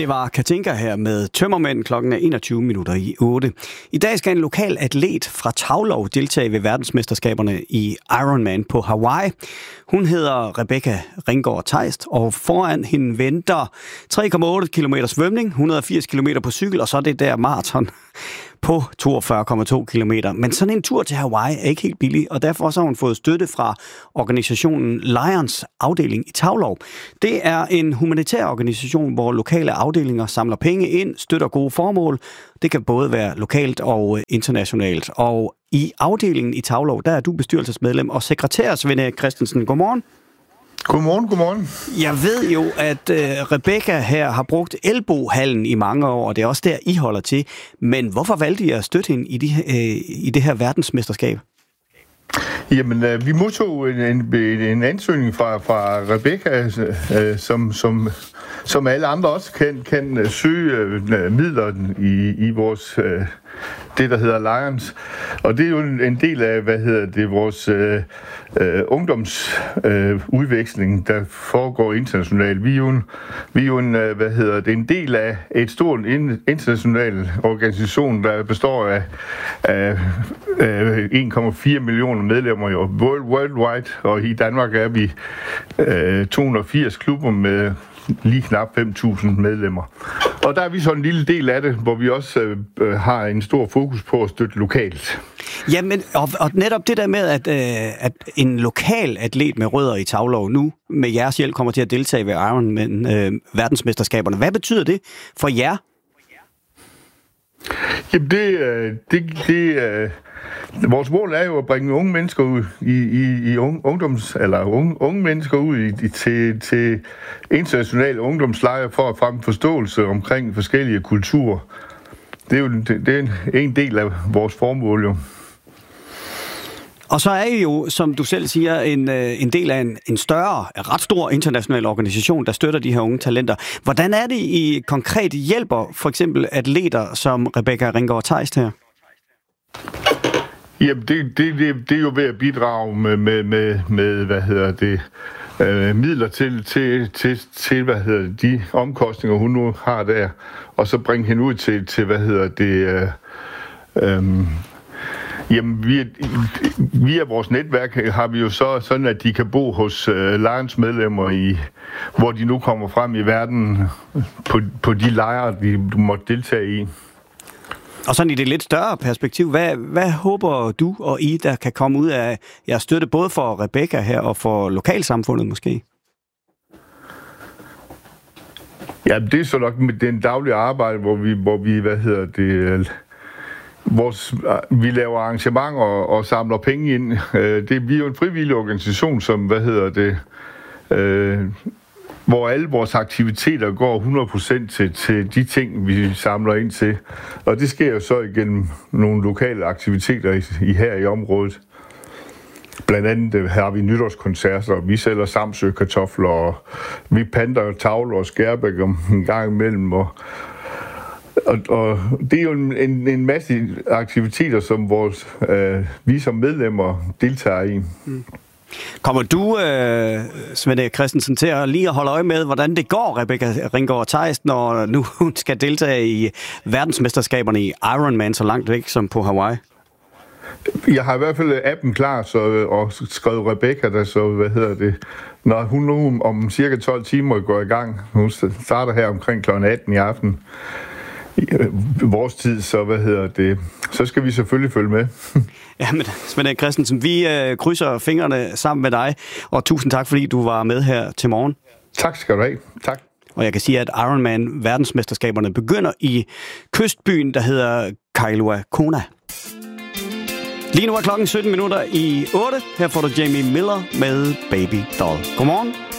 Det var Katinka her med Tømmermænd. Klokken er 21:08. I dag skal en lokal atlet fra Taulov deltage ved verdensmesterskaberne i Ironman på Hawaii. Hun hedder Rebecca Ringgaard Theist, og foran hende venter 3,8 km svømning, 180 km på cykel, og så det der maraton på 42,2 km. Men sådan en tur til Hawaii er ikke helt billig, og derfor så har hun fået støtte fra organisationen Lions afdeling i Taulov. Det er en humanitær organisation, hvor lokale afdelinger samler penge ind, støtter gode formål. Det kan både være lokalt og internationalt. Og i afdelingen i Taulov, der er du bestyrelsesmedlem og sekretær, Svend Christensen. Godmorgen. Godmorgen. Jeg ved jo, at Rebecca her har brugt Elbohallen i mange år, og det er også der, I holder til. Men hvorfor valgte I at støtte hende i det her verdensmesterskab? Jamen, vi modtog en ansøgning fra Rebecca, som alle andre også kan søge midler i vores det, der hedder Lions. Og det er jo en del af, vores ungdomsudveksling, der foregår internationalt. Vi er jo en del af et stort international organisation, der består af 1,4 millioner medlemmer worldwide, og i Danmark er vi 280 klubber med lige knap 5.000 medlemmer. Og der er vi så en lille del af det, hvor vi også har en stor fokus på at støtte lokalt. Jamen, og netop det der med, at en lokal atlet med rødder i Taulov nu med jeres hjælp kommer til at deltage ved Ironman verdensmesterskaberne. Hvad betyder det for jer? Jamen, vores mål er jo at bringe unge mennesker ud unge mennesker ud til internationale ungdomslejre for at fremme forståelse omkring forskellige kulturer. Det er en del af vores formål jo. Og så er I jo, som du selv siger, en del af en ret stor international organisation, der støtter de her unge talenter. Hvordan er det, I konkret hjælper for eksempel atleter som Rebecca Ringgaard Theist her? Jamen, det er jo ved at bidrage med midler til de omkostninger, hun nu har der, og så bringe hende ud til jamen, via vores netværk har vi jo sådan, at de kan bo hos Lions medlemmer, hvor de nu kommer frem i verden på de lejre, de måtte deltage i. Og sådan i det lidt større perspektiv, hvad håber du og I, der kan komme ud af jeres støtte, både for Rebecca her og for lokalsamfundet måske? Ja, det er så nok med den daglige arbejde, hvor vi laver arrangementer og samler penge ind. Vi er jo en frivillig organisation, som hvor alle vores aktiviteter går 100% til de ting, vi samler ind til. Og det sker jo så igennem nogle lokale aktiviteter her i området. Blandt andet har vi nytårskoncerter, og vi sælger Samsø kartofler, og vi panter tavler og skærbæk en gang imellem. Og det er jo en masse aktiviteter, som vi som medlemmer deltager i. Kommer du, Svend Christensen, til at lige holde øje med, hvordan det går Rebecca Ringgaard Theist, når nu hun skal deltage i verdensmesterskaberne i Ironman så langt væk som på Hawaii? Jeg har i hvert fald appen klar, og skrevet Rebecca, når hun nu om cirka 12 timer går i gang. Hun starter her omkring kl. 18 i aften. Vores tid, så skal vi selvfølgelig følge med. Jamen, Svend Christensen, vi krydser fingrene sammen med dig, og tusind tak, fordi du var med her til morgen. Tak skal du have. Tak. Og jeg kan sige, at Ironman verdensmesterskaberne begynder i kystbyen, der hedder Kailua Kona. Lige nu er klokken 17:08. Her får du Jamie Miller med Baby Doll. Godmorgen.